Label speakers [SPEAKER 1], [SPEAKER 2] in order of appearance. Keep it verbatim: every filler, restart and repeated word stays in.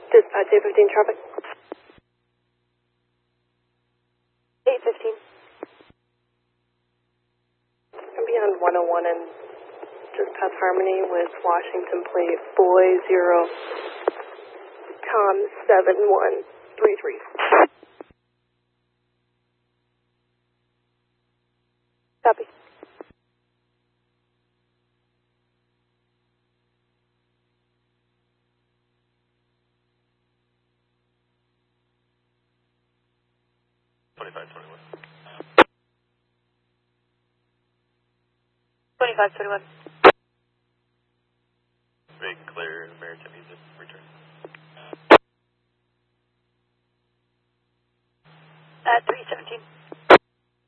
[SPEAKER 1] Dispatch eight fifteen traffic. eight fifteen. I'm beyond one oh one and just past Harmony with Washington plate boy zero com seven one three three. Copy.
[SPEAKER 2] twenty-five twenty-one.
[SPEAKER 1] twenty-five twenty-one.
[SPEAKER 2] Make clear Maritime Music, return.
[SPEAKER 1] At three seventeen.